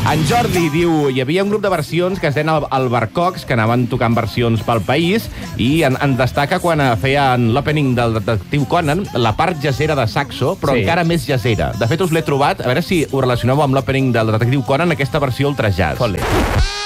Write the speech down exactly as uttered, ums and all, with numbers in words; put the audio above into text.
En Jordi diu, hi havia un grup de versions que es deien el, el Barcocs, que anaven tocant versions pel país, i en, en destaca quan feien l'opening del detectiu Conan, la part jazzera de saxo, però Sí. encara més jazzera. De fet, us l'he trobat, a veure si ho relacioneu amb l'opening del detectiu Conan, aquesta versió ultra jazz. Fot-li.